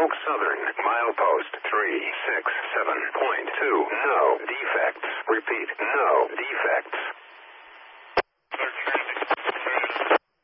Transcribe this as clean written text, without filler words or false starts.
Oak Southern, milepost 367.2. No defects. Repeat, no defects.